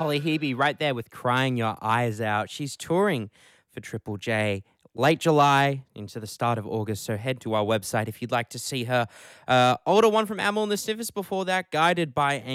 Holly Hebe right there with Crying Your Eyes Out. She's touring for Triple J late July into the start of August, so head to our website if you'd like to see her. Older one from Amyl and the Sniffers before that, Guided by